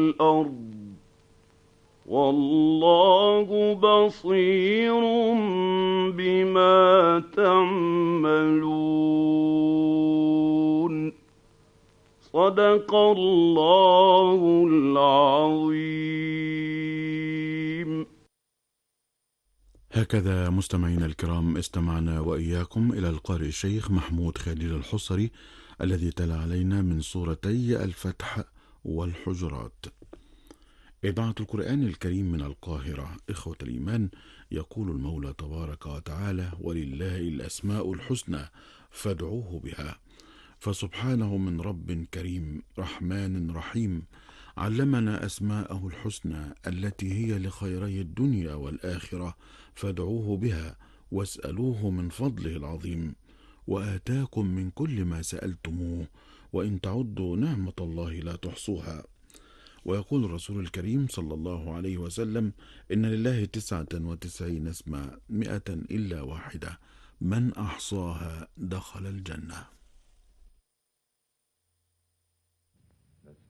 الأرض والله بصير بما تعملون. صدق الله العظيم. هكذا مستمعينا الكرام استمعنا وإياكم إلى القارئ الشيخ محمود خليل الحصري الذي تلا علينا من سورتي الفتح والحجرات. إذاعة القرآن الكريم من القاهرة. إخوة الإيمان، يقول المولى تبارك وتعالى: ولله الأسماء الحسنى فادعوه بها. فسبحانه من رب كريم رحمن رحيم علمنا أسماءه الحسنى التي هي لخيري الدنيا والآخرة، فادعوه بها واسألوه من فضله العظيم، وآتاكم من كل ما سألتموه، وإن تعدوا نعمة الله لا تحصوها. ويقول الرسول الكريم صلى الله عليه وسلم: إن لله 99 اسما 100 إلا واحدة، من أحصاها دخل الجنة.